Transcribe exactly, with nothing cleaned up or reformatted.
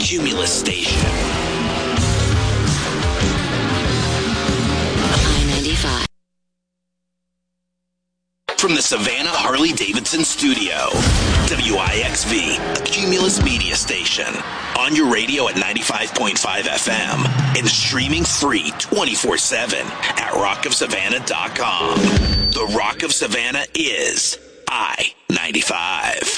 Cumulus Station. I ninety-five. From the Savannah Harley-Davidson studio, W I X V, a Cumulus media station. On your radio at ninety-five point five F M and streaming free twenty-four seven at rock of savannah dot com. The Rock of Savannah is I ninety-five.